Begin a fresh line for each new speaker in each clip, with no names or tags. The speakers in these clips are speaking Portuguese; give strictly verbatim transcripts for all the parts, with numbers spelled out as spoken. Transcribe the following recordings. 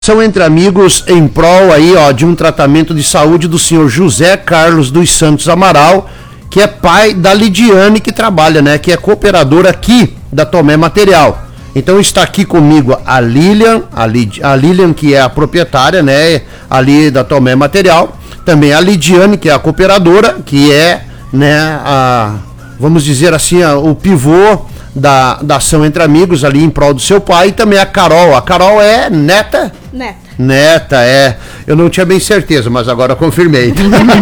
São entre amigos em prol aí, ó, de um tratamento de saúde do senhor José Carlos dos Santos Amaral, que é pai da Lidiane, que trabalha, né, que é cooperadora aqui da Tomé Material. Então está aqui comigo a Lilian, a, Lid, a Lilian que é a proprietária, né, ali da Tomé Material, também a Lidiane, que é a cooperadora, que é, né, a, vamos dizer assim, a, o pivô da, da ação entre amigos ali em prol do seu pai, e também a Carol. A Carol é neta?
Neta.
Neta, é. Eu não tinha bem certeza, mas agora confirmei.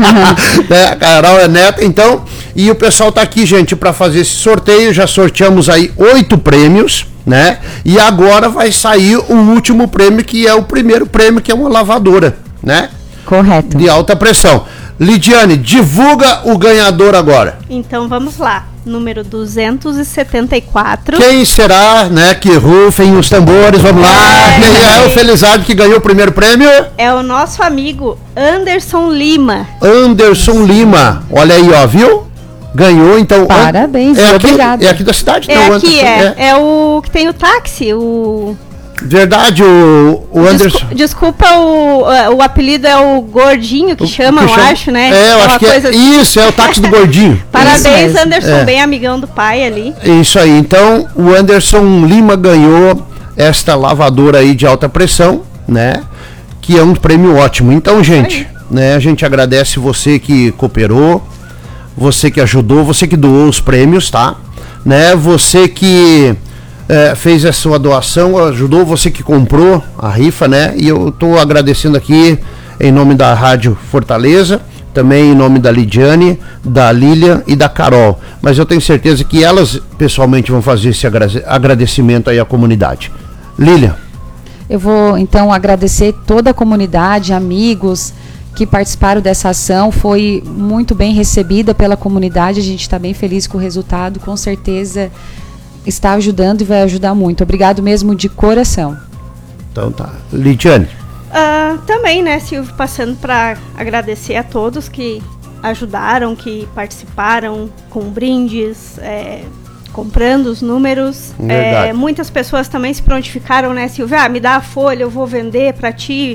Né? A Carol é neta, então. E o pessoal tá aqui, gente, para fazer esse sorteio. Já sorteamos aí oito prêmios, né? E agora vai sair o último prêmio, que é o primeiro prêmio, que é uma lavadora, né?
Correto.
De alta pressão. Lidiane, divulga o ganhador agora.
Então vamos lá. Número duzentos e setenta e quatro.
Quem será, né? Que rufem os tambores, vamos lá.
É,
Quem é o felizardo que ganhou o primeiro prêmio?
É o nosso amigo Anderson Lima.
Anderson Lima. Olha aí, ó, viu? Ganhou, então.
Parabéns,
é aqui,
obrigado.
É aqui da cidade,
É
não,
aqui,
Anderson,
é, é. É o que tem o táxi, o...
Verdade, o, o Anderson.
Desculpa, desculpa o, o apelido é o Gordinho, que
o,
chama,
que
eu
chama,
acho, né?
É, eu
Uma
acho que é,
assim.
Isso, é o táxi do Gordinho.
Parabéns, Anderson,
é.
bem amigão do pai ali.
Isso aí, então o Anderson Lima ganhou esta lavadora aí de alta pressão, né? Que é um prêmio ótimo. Então, gente, né, a gente agradece você que cooperou, você que ajudou, você que doou os prêmios, tá? Né? Você que é, fez a sua doação, ajudou, você que comprou a rifa, né? E eu tô agradecendo aqui em nome da Rádio Fortaleza, também em nome da Lidiane, da Lilian e da Carol. Mas eu tenho certeza que elas pessoalmente vão fazer esse agradecimento aí à comunidade. Lilian.
Eu vou então agradecer toda a comunidade, amigos que participaram dessa ação. Foi muito bem recebida pela comunidade, a gente está bem feliz com o resultado, com certeza está ajudando e vai ajudar muito. Obrigado mesmo de coração.
Então tá. Lidiane.
Uh, também, né, Silvio, passando para agradecer a todos que ajudaram, que participaram com brindes, é, comprando os números. É, muitas pessoas também se prontificaram, né, Silvio? Ah, me dá a folha, eu vou vender para ti.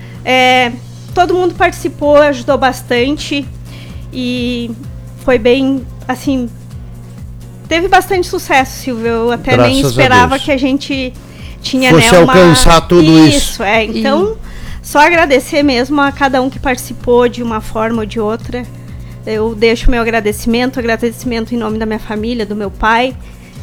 É, todo mundo participou, ajudou bastante e foi bem, assim, teve bastante sucesso, Silvio. Eu até
Graças
nem esperava a que a gente tinha,
fosse,
né, uma...
alcançar tudo isso.
Isso, é. Então, e... só agradecer mesmo a cada um que participou de uma forma ou de outra. Eu deixo meu agradecimento, agradecimento em nome da minha família, do meu pai.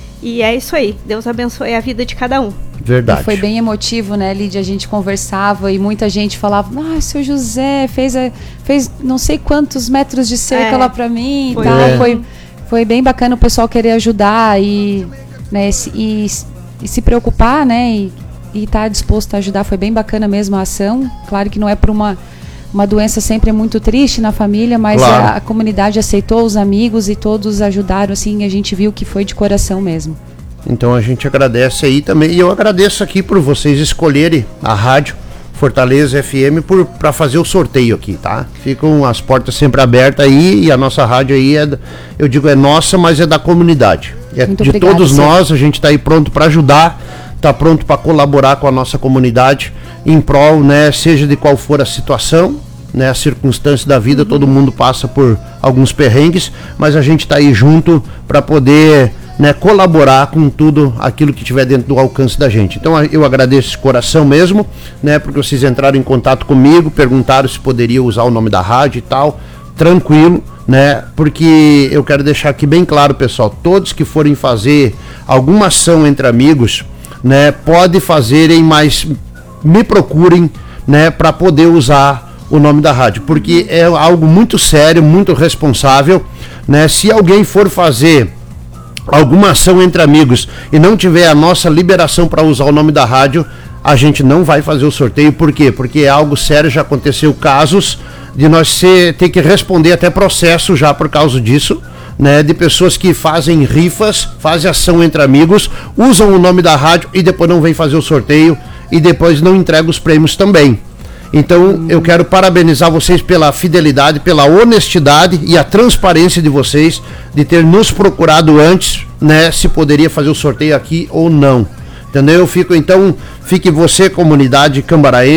E é isso aí. Deus abençoe a vida de cada um.
Verdade.
E foi bem emotivo, né, Lídia? A gente conversava e muita gente falava: ah, seu José fez, a, fez não sei quantos metros de cerca é, lá pra mim e tal. É. Foi, foi bem bacana o pessoal querer ajudar e, né, e, e se preocupar, né, e estar tá disposto a ajudar. Foi bem bacana mesmo a ação. Claro que não é por uma, uma doença sempre é muito triste na família, mas claro. a, a comunidade aceitou, os amigos, e todos ajudaram, assim, a gente viu que foi de coração mesmo.
Então a gente agradece aí também, e eu agradeço aqui por vocês escolherem a Rádio Fortaleza F M para fazer o sorteio aqui, tá? Ficam as portas sempre abertas aí, e a nossa rádio aí, é, eu digo, é nossa, mas é da comunidade. É muito de obrigado, todos senhor. Nós, a gente tá aí pronto para ajudar, tá pronto para colaborar com a nossa comunidade em prol, né, seja de qual for a situação, né, a circunstância da vida, uhum. Todo mundo passa por alguns perrengues, mas a gente tá aí junto para poder, né, colaborar com tudo aquilo que tiver dentro do alcance da gente. Então eu agradeço de coração mesmo, né, porque vocês entraram em contato comigo, perguntaram se poderia usar o nome da rádio e tal, tranquilo, né, porque eu quero deixar aqui bem claro, pessoal, todos que forem fazer alguma ação entre amigos, né, pode fazerem, mas me procurem, né, para poder usar o nome da rádio, porque é algo muito sério, muito responsável, né, se alguém for fazer alguma ação entre amigos e não tiver a nossa liberação para usar o nome da rádio, a gente não vai fazer o sorteio. Por quê? Porque é algo sério, já aconteceu casos de nós ser, ter que responder até processo já por causa disso, né, de pessoas que fazem rifas, fazem ação entre amigos, usam o nome da rádio e depois não vem fazer o sorteio e depois não entrega os prêmios também. Então hum. eu quero parabenizar vocês pela fidelidade, pela honestidade e a transparência de vocês, de ter nos procurado antes, né, se poderia fazer o sorteio aqui ou não. Entendeu? Eu fico, então, fique você, comunidade cambaraense,